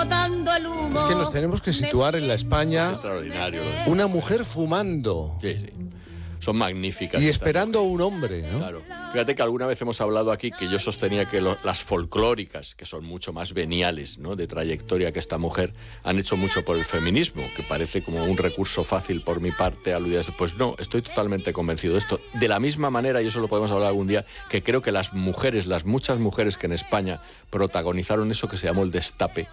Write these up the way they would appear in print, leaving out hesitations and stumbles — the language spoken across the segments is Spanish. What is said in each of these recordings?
botando el humo. Es que nos tenemos que situar en la España. Es extraordinario. Una mujer fumando. Sí, sí. Son magníficas. Y estas esperando a mujeres. un hombre, ¿no? Claro. Fíjate que alguna vez hemos hablado aquí que yo sostenía que las folclóricas, que son mucho más veniales, ¿no?, de trayectoria que esta mujer, han hecho mucho por el feminismo, que parece como un recurso fácil por mi parte aludir a esto. Pues no, estoy totalmente convencido de esto. De la misma manera, y eso lo podemos hablar algún día, que creo que las mujeres, las muchas mujeres que en España protagonizaron eso que se llamó el destape,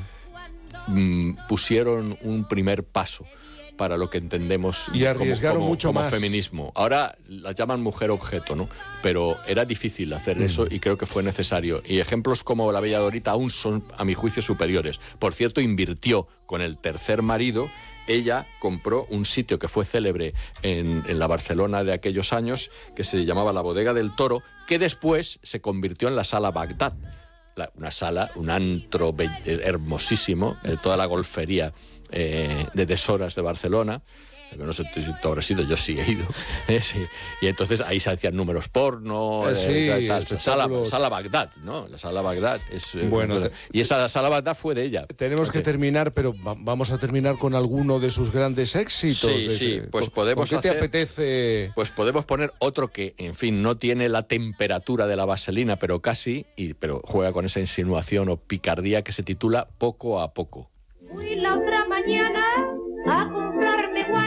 pusieron un primer paso para lo que entendemos y arriesgaron mucho como más feminismo. Ahora las llaman mujer objeto, ¿no? Pero era difícil hacer eso y creo que fue necesario. Y ejemplos como la Bella Dorita aún son, a mi juicio, superiores. Por cierto, invirtió con el tercer marido. Ella compró un sitio que fue célebre en la Barcelona de aquellos años, que se llamaba la Bodega del Toro, que después se convirtió en la Sala Bagdad. Una sala, un antro hermosísimo, toda la golfería de deshoras de Barcelona. No sé si tú habrás ido, yo sí he ido. Sí. Y entonces ahí se hacían números porno, tal. Sala Bagdad, ¿no? La Sala Bagdad es bueno. Y esa Sala Bagdad fue de ella. Tenemos que terminar, pero vamos a terminar con alguno de sus grandes éxitos. Sí, pues podemos ¿Qué te apetece? Pues podemos poner otro que, en fin, no tiene la temperatura de la vaselina, pero casi, pero juega con esa insinuación o picardía que se titula Poco a poco. Fui la otra mañana a